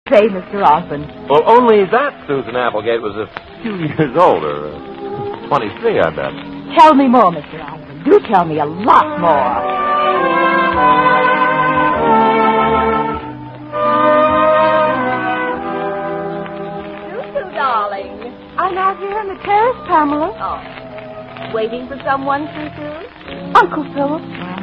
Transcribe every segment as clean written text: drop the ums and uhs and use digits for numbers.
Say, Mr. Osmond. Well, only that Susan Applegate was a few years older. 23, I bet. Tell me more, Mr. Osmond. Do tell me a lot more. Susu, darling. I'm out here on the terrace, Pamela. Oh. Waiting for someone, Susu? Uncle Philip.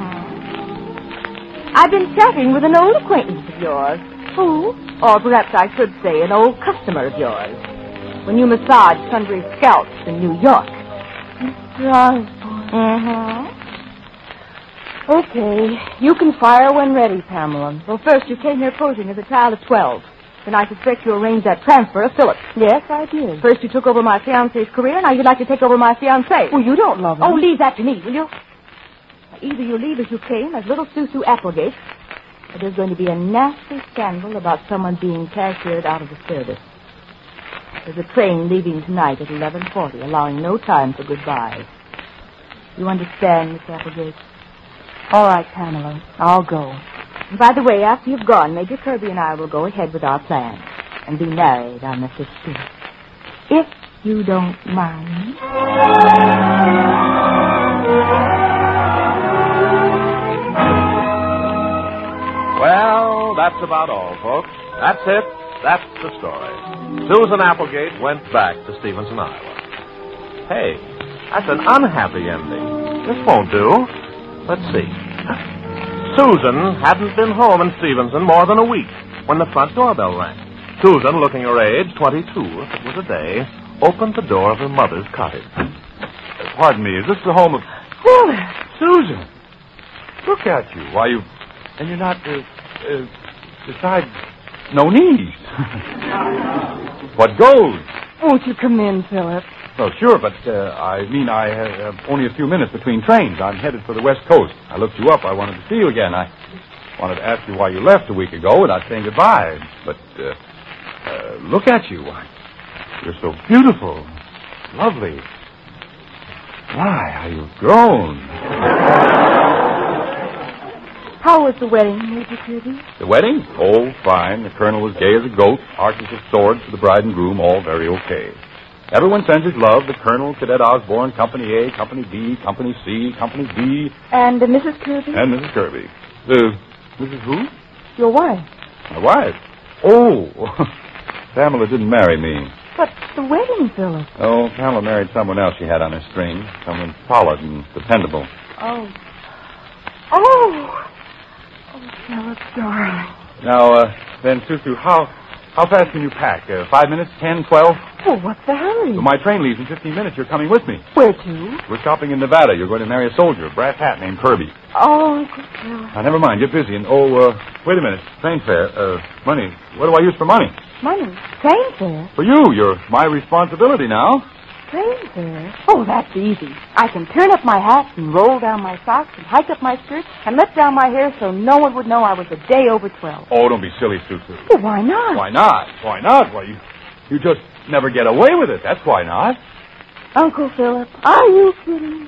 I've been chatting with an old acquaintance of yours. Who? Or perhaps I should say an old customer of yours. When you massaged sundry scalps in New York. Mr. Osborne. Okay. You can fire when ready, Pamela. Well, first you came here posing as a child of 12. Then I suspect you arranged that transfer of Philip. Yes, I did. First you took over my fiancé's career, now you'd like to take over my fiancé. Well, you don't love him. Oh, leave that to me, will you? Either you leave as you came, as little Susu Applegate, or there's going to be a nasty scandal about someone being cashiered out of the service. There's a train leaving tonight at 11:40, allowing no time for goodbyes. You understand, Miss Applegate? All right, Pamela. I'll go. And by the way, after you've gone, Major Kirby and I will go ahead with our plan and be married on the 15th. If you don't mind. Well, that's about all, folks. That's it. That's the story. Susan Applegate went back to Stevenson, Iowa. Hey, that's an unhappy ending. This won't do. Let's see. Susan hadn't been home in Stevenson more than a week when the front doorbell rang. Susan, looking her age, 22, if it was a day, opened the door of her mother's cottage. Pardon me, is this the home of... Philip! Susan! Look at you. Why, you... And you're not, besides, no knees. What goes? Won't you come in, Philip? Well, sure, but, I have only a few minutes between trains. I'm headed for the West Coast. I looked you up. I wanted to see you again. I wanted to ask you why you left a week ago without saying goodbye. But, look at you. You're so beautiful. Lovely. My, how you've grown. How was the wedding, Major Kirby? The wedding? Oh, fine. The colonel was gay as a goat. Arches of swords for the bride and groom, all very okay. Everyone sends his love. The colonel, Cadet Osborne, Company A, Company B, Company C, Company D. And Mrs. Kirby? And Mrs. Kirby. Mrs. who? Your wife. My wife? Oh, Pamela didn't marry me. But the wedding, Philip. Oh, Pamela married someone else she had on her string. Someone solid and dependable. Oh, Philip, darling. Now, then, Susu, how fast can you pack? 5 minutes? 10, 12? Oh, what's the hurry? Well, my train leaves in 15 minutes. You're coming with me. Where to? We're stopping in Nevada. You're going to marry a soldier, a brass hat named Kirby. Oh, Uncle Philip. Now, never mind. Get busy. And, wait a minute. Train fare. Money. What do I use for money? Money? Train fare? For you. You're my responsibility now. Train fare? Oh, that's easy. I can turn up my hat and roll down my socks and hike up my skirt and let down my hair so no one would know I was a day over 12. Oh, don't be silly, Susu. Well, why not? Why not? Why not? Why, you just never get away with it. That's why not. Uncle Philip, are you kidding?